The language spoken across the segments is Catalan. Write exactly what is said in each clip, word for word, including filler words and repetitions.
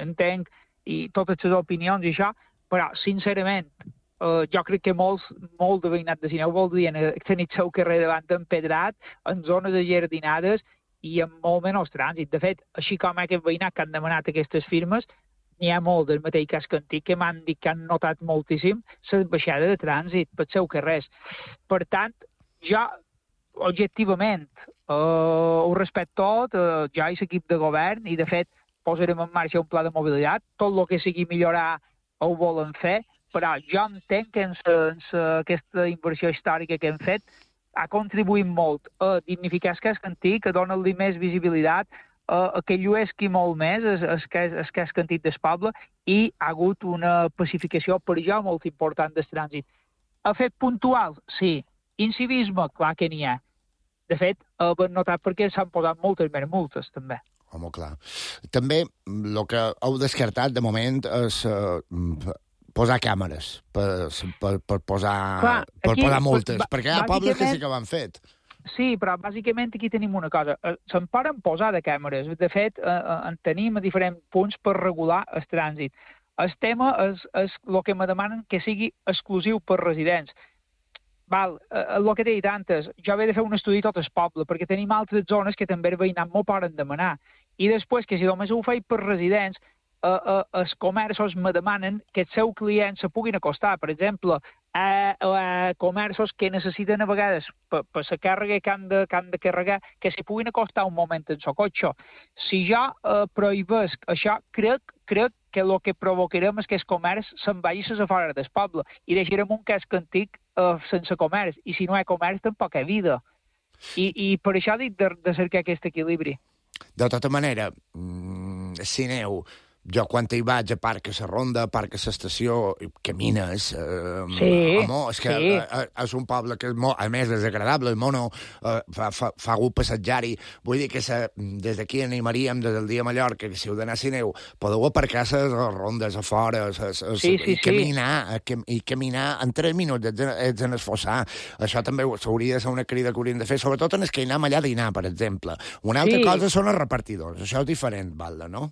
entenc, i totes les opinions i això, però, sincerament, uh, jo crec que molts, molt de veïnat de Sineu voldrien tenir el seu carrer davant empedrat, en zones ajardinades i amb molt menys trànsit. De fet, així com aquest veïnat que han demanat aquestes firmes, n'hi ha molt del mateix cas que antic que m'han dit que han notat moltíssim la baixada de trànsit pel seu carrers. Per tant, jo, objectivament, uh, ho respecto tot, uh, jo i l'equip de govern, i de fet posarem en marxa un pla de mobilitat, tot el que sigui millorar ho volen fer, però jo entenc que en sa, en sa, aquesta inversió històrica que hem fet ha contribuït molt a dignificar el casc antic, a donar-li més visibilitat, a que lluesqui molt més el casc antic del poble, i ha hagut una pacificació per jo molt important del trànsit. Efecte puntual, sí. Incivisme, clar que n'hi ha. De fet, ho hem notat perquè s'han posat moltes més multes, també. Home, clar. També el que heu descartat, de moment, és uh, posar càmeres per, per, per posar, clar, per aquí, posar multes, per, perquè hi ha pobles que sí que ho han fet. Sí, però bàsicament aquí tenim una cosa. Se'n poden posar de càmeres. De fet, eh, en tenim a diferents punts per regular el trànsit. El tema és, és el que me demanen que sigui exclusiu per residents. Val, eh, el que he dit antes, jo he de fer un estudi tot el poble, perquè tenim altres zones que també el veïnat m'ho poden demanar. I després, que si només ho faig per residents, eh, eh, els comerços me demanen que els seus clients se puguin acostar. Per exemple, a, a comerços que necessiten a vegades per, per la càrrega que han, de, que han de carregar, que s'hi puguin acostar un moment en el cotxe. Si jo eh, prohibís això, crec, crec que el que provocarem és que el comerç se'n vagi a fora del poble i deixarem un casc antic eh, sense comerç. I si no hi ha comerç, tampoc hi ha vida. I, i per això dic de, de cercar aquest equilibri. De tota manera, Sineu, jo quan hi vaig a Parc a la Ronda, a Parc a l'Estació, camines, eh, sí, home, és que sí. eh, és un poble que, és molt, a més, és agradable, el mono, eh, fa, fa, fa gust passejar-hi. Vull dir que se, des d'aquí animaríem, des del dia a Mallorca, que si heu d'anar a Sineu, podeu aparcar les rondes a fora, ses, ses, sí, sí, i, caminar, sí. i caminar en tres minuts, ets, ets en esfossar. Això també s'hauria de ser una crida que hauríem de fer, sobretot en el que anem allà a dinar, per exemple. Una altra sí. cosa són els repartidors, això és diferent, Valda, no?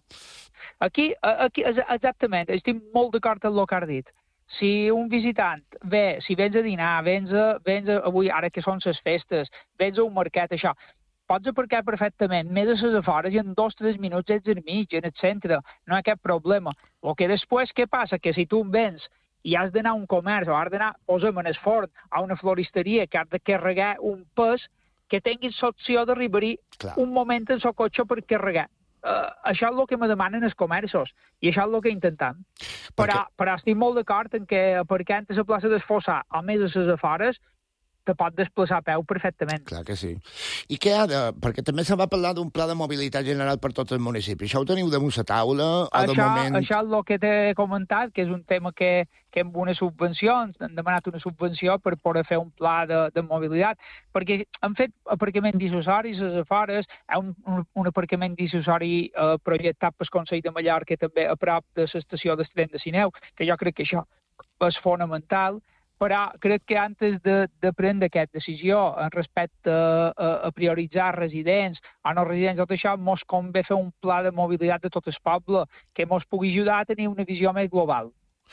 Aquí, aquí, exactament, estic molt d'acord amb el que has dit. Si un visitant ve, si vens a dinar, vens a, vens a, avui, ara que són les festes, vens a un mercat, això, pots aparcar perfectament, més a les afores, i en dos o tres minuts ets al mig, en el centre, no hi ha cap problema. El que després, què passa? Que si tu vens i has d'anar a un comerç, o has d'anar, posa'm en el forn, a una floristeria, que has de carregar un pes, que tinguis l'opció d'arribar-hi un moment en el cotxe per carregar. Uh, això és el que me demanen els comerços, i això és el que intentem. Però, però estic molt d'acord en que perquè antes a la plaça d'Esfossar, o més a les afores, te pot desplaçar a peu perfectament. Clar que sí. I què ha de... Perquè també se va parlar d'un pla de mobilitat general per tot el municipi. Això ho teniu damunt la taula? Això, de moment... això és el que t'he comentat, que és un tema que, que amb una subvenció, han demanat una subvenció per poder fer un pla de, de mobilitat, perquè han fet aparcament dissuasori a les afores, hi ha un, un, un aparcament dissuasori eh, projectat pel Consell de Mallorca també a prop de l'estació del tren de Sineu, que jo crec que això és fonamental. Però crec que antes de, de prendre aquesta decisió respecte a, a, a prioritzar residents o no residents, tot això, mos convé fer un pla de mobilitat de tot el poble que mos pugui ajudar a tenir una visió més global.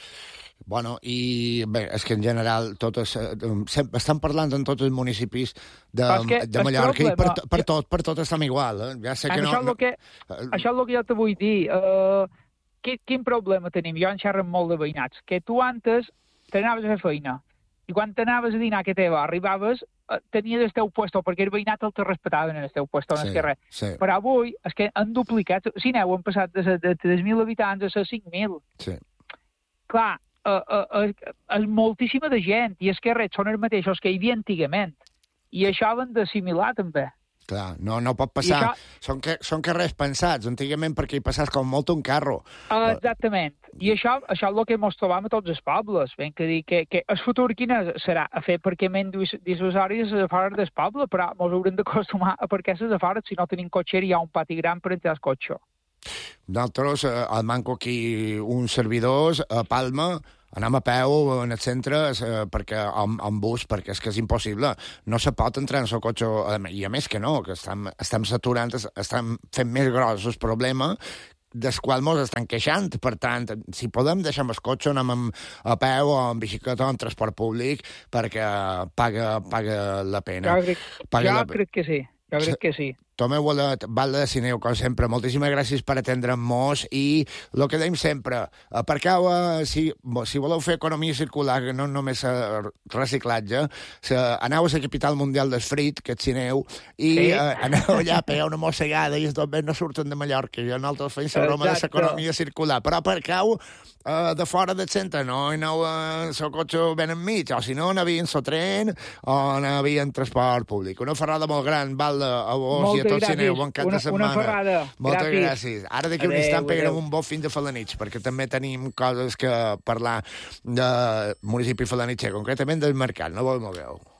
Bueno, i bé, és que en general totes, estan parlant en tots els municipis de, de Mallorca problema, i per, per, tot, per tot estem igual. Eh? Ja sé que això, no, és que, no... això és el que jo te vull dir. Uh, quin, quin problema tenim? Jo en xerro molt de veïnats. Que tu antes t'anaves a fer feina, i quan t'anaves a dinar que teva, arribaves, tenies el teu puesto, perquè el veïnat el te respectaven en el teu puesto, en el carrer. Sí. Però avui és que han duplicat, si aneu, han passat de, de tres mil habitants a cinc mil. Sí. Clar, uh, uh, uh, és moltíssima de gent, i els carrers són els mateixos que hi havia antigament, i això ho han d'assimilar també. Clar, no, no pot passar. Això... Són, que, són carrers pensats, antigament perquè hi passaves com molt un carro. Uh, exactament. I això, això és el que ens trobam a tots els pobles. Ben que dir que, que el futur quin serà? A fer aparcament dissuasoris a fora del poble, però ens haurem d'acostumar a perquè a fora, si no tenim cotxer hi ha un pati gran per entrar al cotxe. Nosaltres, eh, al manco aquí uns servidors a Palma, anem a peu en el centre eh, perquè, amb, amb bus, perquè és que és impossible. No se pot entrar en el cotxe, i a més que no, que estem, estem saturant, estem fent més gros el problema del qual mos estan queixant. Per tant, si podem, deixem el cotxe, anem amb, a peu o amb bicicleta o en transport públic, perquè paga, paga la pena. Jo, crec, paga jo la... crec que sí, jo crec que sí. Tomeu Bolet, Valde de Sineu, com sempre, moltíssimes gràcies per atendre'm-nos i el que dèiem sempre, aparcau, si, si voleu fer economia circular, que no només reciclatge, aneu a la capital mundial del frit, que és Sineu, i sí. uh, aneu allà a pegar una mossegada i els dos no surten de Mallorca, i nosaltres fem la broma de l'economia circular, però aparcau uh, de fora del centre, no aneu a el cotxe ben enmig, o si no, aneu en el tren o aneu en transport públic. Una ferrada molt gran, Valde, a vos i a tots Sineu, bon cap una, de setmana. Una ferrada. Moltes gràcies. gràcies. Ara d'aquí un instant pegarem adeu. un bo fin de Felanitx, perquè també tenim coses que parlar de municipi Felanitxer, concretament del mercat. No vol mogueu.